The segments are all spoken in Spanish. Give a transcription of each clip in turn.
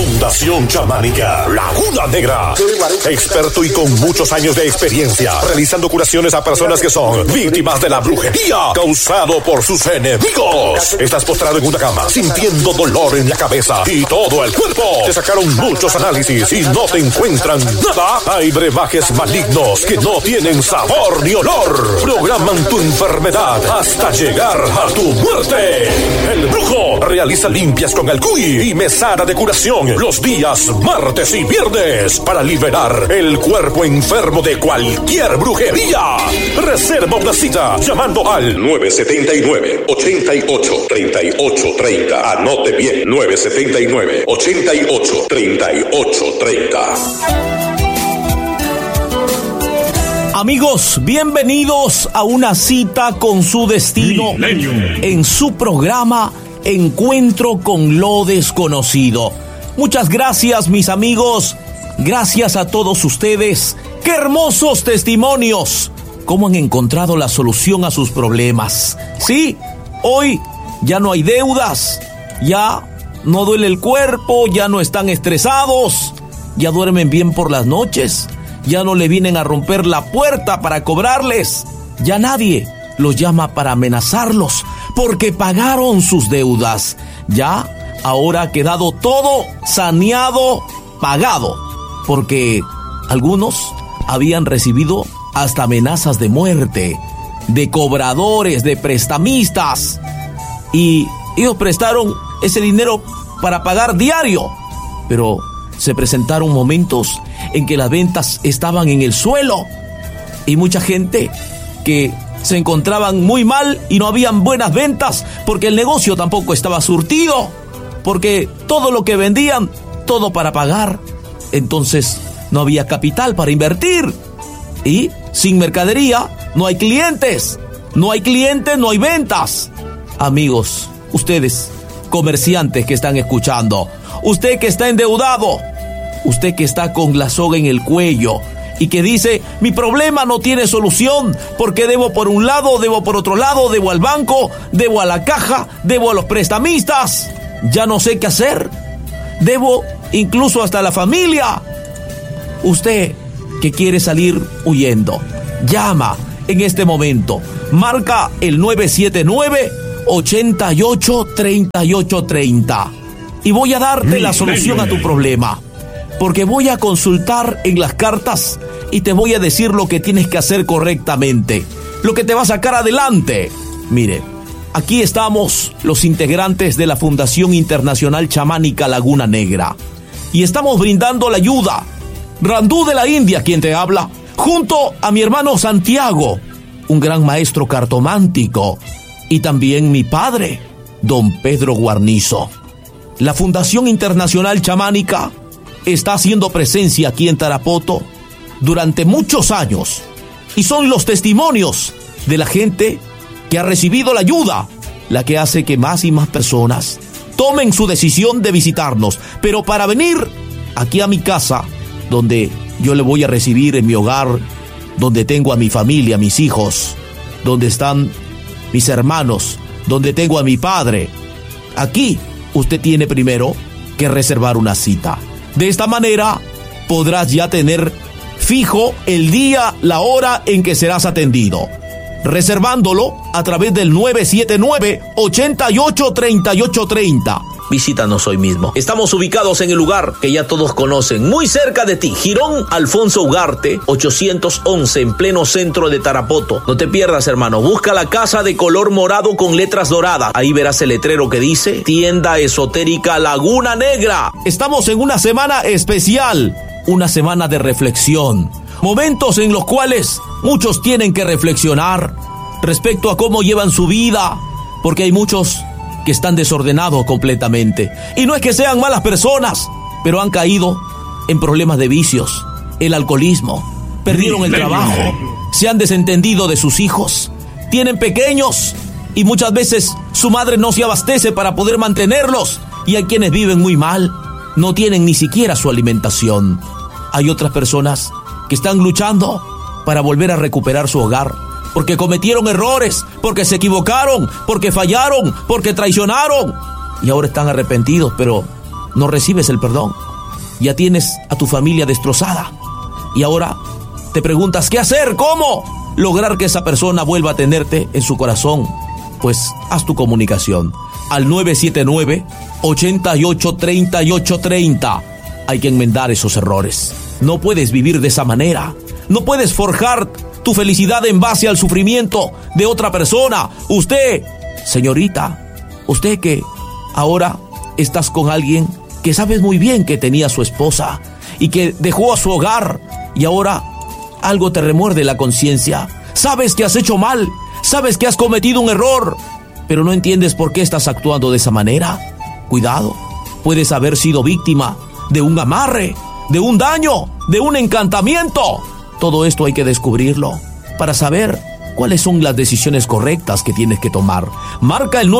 Fundación Chamánica Laguna Negra. Experto y con muchos años de experiencia, realizando curaciones a personas que son víctimas de la brujería causado por sus enemigos. Estás postrado en una cama, sintiendo dolor en la cabeza y todo el cuerpo. Te sacaron muchos análisis y no te encuentran nada. Hay brebajes malignos que no tienen sabor ni olor. Programan tu enfermedad hasta llegar a tu muerte. El brujo realiza limpias con el cuy y mesada de curación los días martes y viernes para liberar el cuerpo enfermo de cualquier brujería. Reserva una cita llamando al 979-88-3830. Anote bien, 979-88-3830. Amigos, bienvenidos a una cita con su destino en su programa Encuentro con lo Desconocido. Muchas gracias, mis amigos. Gracias a todos ustedes. ¡Qué hermosos testimonios! ¿Cómo han encontrado la solución a sus problemas? Sí, hoy ya no hay deudas, ya no duele el cuerpo, ya no están estresados, ya duermen bien por las noches, ya no le vienen a romper la puerta para cobrarles, ya nadie los llama para amenazarlos porque pagaron sus deudas. Ya ahora ha quedado todo saneado, pagado, porque algunos habían recibido hasta amenazas de muerte, de cobradores, de prestamistas, y ellos prestaron ese dinero para pagar diario, pero se presentaron momentos en que las ventas estaban en el suelo y mucha gente que se encontraban muy mal y no habían buenas ventas porque el negocio tampoco estaba surtido, porque todo lo que vendían, todo para pagar, entonces no había capital para invertir y sin mercadería no hay clientes, no hay ventas. Amigos, ustedes, comerciantes que están escuchando, usted que está endeudado, usted que está con la soga en el cuello y que dice, mi problema no tiene solución porque debo por un lado, debo por otro lado, debo al banco, debo a la caja, debo a los prestamistas, ya no sé qué hacer, debo incluso hasta a la familia. Usted que quiere salir huyendo, llama en este momento, marca el 979-88-3830 y voy a darte la solución a tu problema, porque voy a consultar en las cartas y te voy a decir lo que tienes que hacer correctamente, lo que te va a sacar adelante. Mire, aquí estamos los integrantes de la Fundación Internacional Chamánica Laguna Negra y estamos brindando la ayuda. Randú de la India, quien te habla, junto a mi hermano Santiago, un gran maestro cartomántico, y también mi padre, don Pedro Guarnizo. La Fundación Internacional Chamánica está haciendo presencia aquí en Tarapoto durante muchos años y son los testimonios de la gente que ha recibido la ayuda la que hace que más y más personas tomen su decisión de visitarnos, pero para venir aquí a mi casa, donde yo le voy a recibir en mi hogar, donde tengo a mi familia, a mis hijos, donde están mis hermanos, donde tengo a mi padre. Aquí usted tiene primero que reservar una cita. De esta manera podrás ya tener fijo el día, la hora en que serás atendido, reservándolo a través del 979-88-3830. Visítanos hoy mismo. Estamos ubicados en el lugar que ya todos conocen, muy cerca de ti, Jirón Alfonso Ugarte, 811, en pleno centro de Tarapoto. No te pierdas, hermano. Busca la casa de color morado con letras doradas. Ahí verás el letrero que dice Tienda Esotérica Laguna Negra. Estamos en una semana especial, una semana de reflexión. Momentos en los cuales muchos tienen que reflexionar respecto a cómo llevan su vida, porque hay muchos que están desordenados completamente. Y no es que sean malas personas, pero han caído en problemas de vicios, el alcoholismo, perdieron el trabajo, se han desentendido de sus hijos, tienen pequeños y muchas veces su madre no se abastece para poder mantenerlos, y hay quienes viven muy mal, no tienen ni siquiera su alimentación. Hay otras personas que están luchando para volver a recuperar su hogar, porque cometieron errores, porque se equivocaron, porque fallaron, porque traicionaron, y ahora están arrepentidos, pero no recibes el perdón. Ya tienes a tu familia destrozada. Y ahora te preguntas, ¿qué hacer? ¿Cómo lograr que esa persona vuelva a tenerte en su corazón? Pues haz tu comunicación al 979-883830. Hay que enmendar esos errores. No puedes vivir de esa manera. No puedes forjar tu felicidad en base al sufrimiento de otra persona. Usted, señorita, usted que ahora estás con alguien que sabes muy bien que tenía a su esposa y que dejó a su hogar y ahora algo te remuerde la conciencia. Sabes que has hecho mal, sabes que has cometido un error, pero no entiendes por qué estás actuando de esa manera. Cuidado, puedes haber sido víctima de un amarre, de un daño, de un encantamiento. Todo esto hay que descubrirlo para saber cuáles son las decisiones correctas que tienes que tomar. Marca el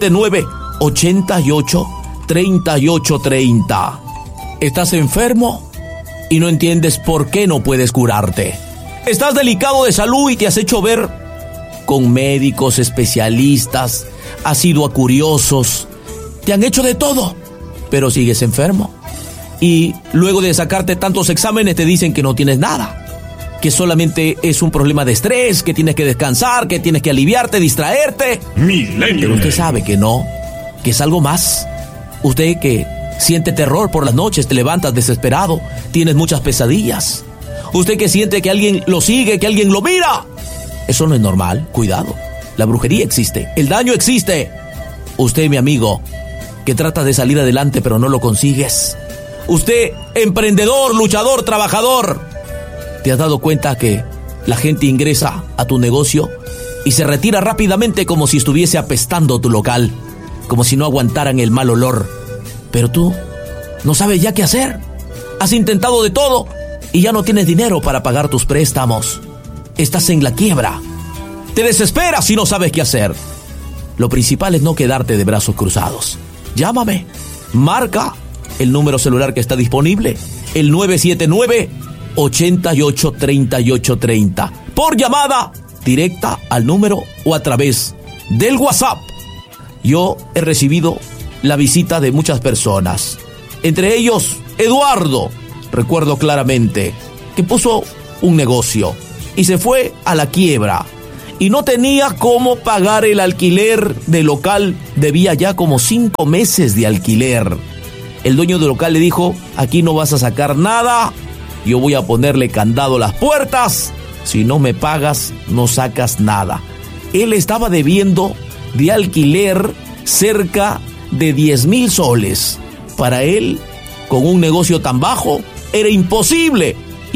979-883830. ¿Estás enfermo y no entiendes por qué no puedes curarte? ¿Estás delicado de salud y te has hecho ver con médicos, especialistas, has ido a curiosos, te han hecho de todo, pero sigues enfermo? Y luego de sacarte tantos exámenes te dicen que no tienes nada, que solamente es un problema de estrés, que tienes que descansar, que tienes que aliviarte, distraerte. Pero usted sabe que no, que es algo más. Usted que siente terror por las noches, te levantas desesperado, tienes muchas pesadillas. Usted que siente que alguien lo sigue, que alguien lo mira. Eso no es normal, cuidado. La brujería existe, el daño existe. Usted, mi amigo, que trata de salir adelante pero no lo consigues. Usted, emprendedor, luchador, trabajador, ¿te has dado cuenta que la gente ingresa a tu negocio y se retira rápidamente como si estuviese apestando tu local, como si no aguantaran el mal olor? Pero tú no sabes ya qué hacer. Has intentado de todo y ya no tienes dinero para pagar tus préstamos. Estás en la quiebra. Te desesperas y no sabes qué hacer. Lo principal es no quedarte de brazos cruzados. Llámame. Marca el número celular que está disponible, el 979-883830. Por llamada directa al número o a través del WhatsApp. Yo he recibido la visita de muchas personas, entre ellos Eduardo, recuerdo claramente, que puso un negocio y se fue a la quiebra y no tenía cómo pagar el alquiler del local. Debía ya como 5 meses de alquiler. El dueño del local le dijo, aquí no vas a sacar nada, yo voy a ponerle candado a las puertas, si no me pagas no sacas nada. Él estaba debiendo de alquiler cerca de 10,000 soles. Para él, con un negocio tan bajo, era imposible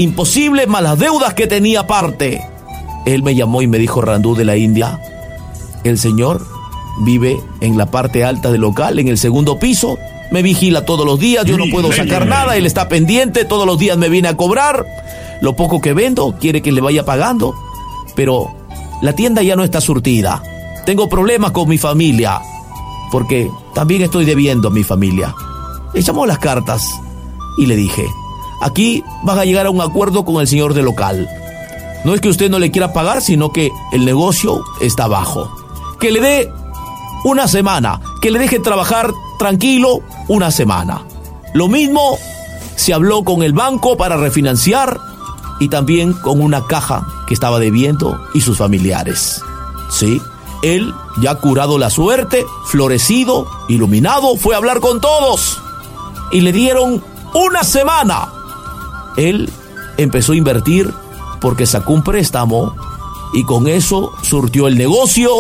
más las deudas que tenía aparte. Él me llamó y me dijo, Randú de la India, el señor vive en la parte alta del local, en el segundo piso, me vigila todos los días, yo no puedo sacar nada, él está pendiente, todos los días me viene a cobrar, lo poco que vendo, quiere que le vaya pagando, pero la tienda ya no está surtida, tengo problemas con mi familia, porque también estoy debiendo a mi familia. Echamos las cartas y le dije, aquí vas a llegar a un acuerdo con el señor del local. No es que usted no le quiera pagar, sino que el negocio está bajo. Que le dé una semana, que le deje trabajar tranquilo una semana. Lo mismo se habló con el banco para refinanciar y también con una caja que estaba debiendo y sus familiares. Sí, él, ya curado la suerte, florecido, iluminado, fue a hablar con todos y le dieron una semana. Él empezó a invertir porque sacó un préstamo y con eso surtió el negocio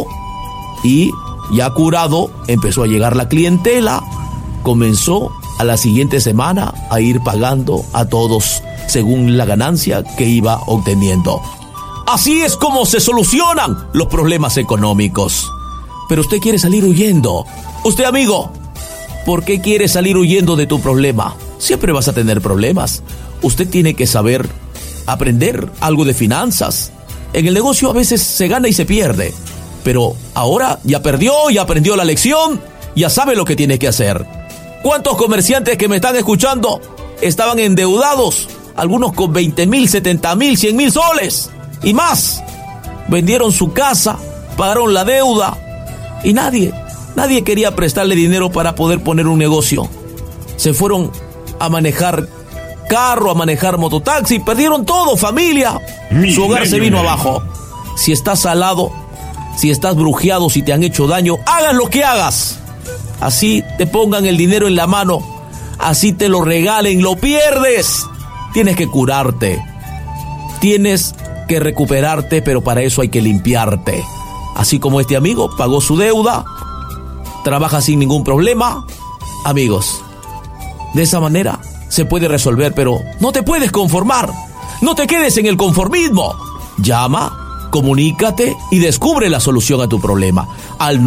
y ya curado empezó a llegar la clientela. Comenzó a la siguiente semana a ir pagando a todos según la ganancia que iba obteniendo. Así es como se solucionan los problemas económicos. Pero usted quiere salir huyendo. Usted, amigo, ¿por qué quiere salir huyendo de tu problema? Siempre vas a tener problemas. Usted tiene que saber aprender algo de finanzas. En el negocio a veces se gana y se pierde, pero ahora ya perdió, ya aprendió la lección, ya sabe lo que tiene que hacer. ¿Cuántos comerciantes que me están escuchando estaban endeudados? Algunos con 20,000, 70,000, 100,000 soles y más. Vendieron su casa, pagaron la deuda y nadie quería prestarle dinero para poder poner un negocio. se fueron a manejar carro, a manejar mototaxi, perdieron todo, familia. Su hogar se vino abajo. Si estás salado, si estás brujeado, si te han hecho daño, hagas lo que hagas. Así te pongan el dinero en la mano, así te lo regalen, lo pierdes. Tienes que curarte, tienes que recuperarte, pero para eso hay que limpiarte. Así como este amigo pagó su deuda, trabaja sin ningún problema. Amigos, de esa manera se puede resolver, pero no te puedes conformar. No te quedes en el conformismo. Llama, comunícate y descubre la solución a tu problema al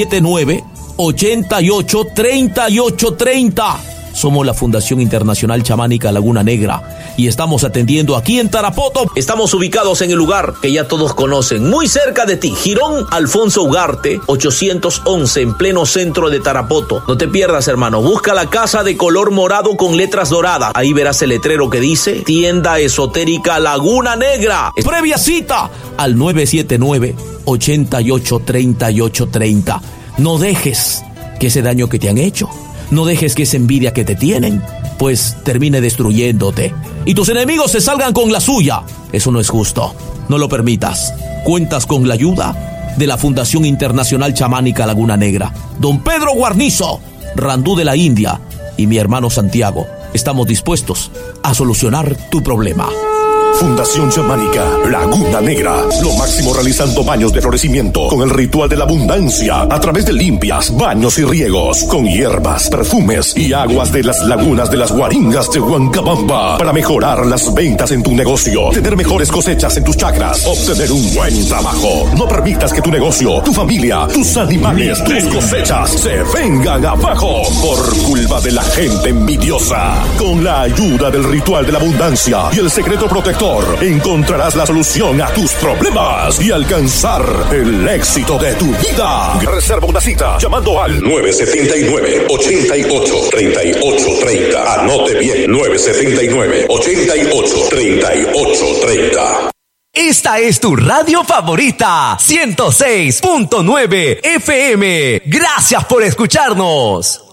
979-88-3830. Somos la Fundación Internacional Chamánica Laguna Negra y estamos atendiendo aquí en Tarapoto. Estamos ubicados en el lugar que ya todos conocen, muy cerca de ti, Jirón Alfonso Ugarte, 811, en pleno centro de Tarapoto. No te pierdas, hermano, busca la casa de color morado con letras doradas. Ahí verás el letrero que dice Tienda Esotérica Laguna Negra. Previa cita al 979-88-3830. No dejes que ese daño que te han hecho, no dejes que esa envidia que te tienen, pues termine destruyéndote y tus enemigos se salgan con la suya. Eso no es justo. No lo permitas. Cuentas con la ayuda de la Fundación Internacional Chamánica Laguna Negra, don Pedro Guarnizo, Randú de la India y mi hermano Santiago. Estamos dispuestos a solucionar tu problema. Fundación Chamánica Laguna Negra, lo máximo realizando baños de florecimiento con el ritual de la abundancia a través de limpias, baños y riegos con hierbas, perfumes y aguas de las lagunas de las Guaringas de Huancabamba para mejorar las ventas en tu negocio, tener mejores cosechas en tus chacras, obtener un buen trabajo. No permitas que tu negocio, tu familia, tus animales, tus cosechas se vengan abajo por culpa de la gente envidiosa. Con la ayuda del ritual de la abundancia y el secreto protector, encontrarás la solución a tus problemas y alcanzar el éxito de tu vida. Reserva una cita llamando al 979-88-3830. Anote bien, 979-88-3830. Esta es tu radio favorita, 106.9 FM. Gracias por escucharnos.